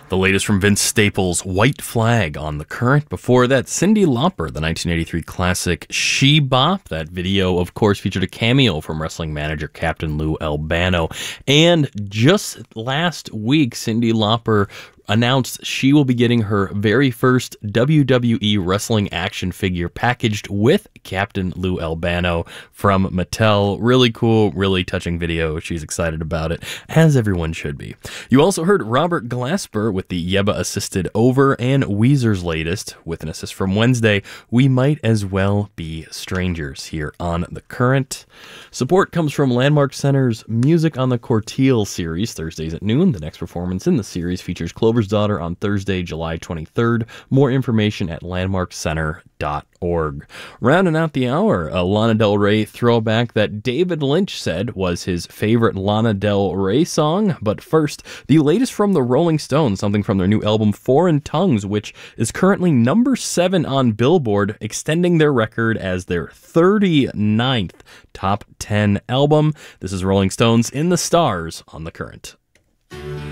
The latest from Vince Staples' White Flag on The Current. Before that, Cyndi Lauper, the 1983 classic She Bop. That video, of course, featured a cameo from wrestling manager Captain Lou Albano. And just last week, Cyndi Lauper announced she will be getting her very first WWE wrestling action figure packaged with Captain Lou Albano from Mattel. Really cool, really touching video. She's excited about it, as everyone should be. You also heard Robert Glasper with the Yebba-assisted Over, and Weezer's latest, with an assist from Wednesday, We Might As Well Be Strangers, here on The Current. Support comes from Landmark Center's Music on the Corteil series, Thursdays at noon. The next performance in the series features Clover's Daughter on Thursday, July 23rd. More information at landmarkcenter.org. Rounding out the hour, a Lana Del Rey throwback that David Lynch said was his favorite Lana Del Rey song. But first, the latest from the Rolling Stones, something from their new album Foreign Tongues, which is currently number 7 on Billboard, extending their record as their 39th top 10 album. This is Rolling Stones in the Stars on The Current.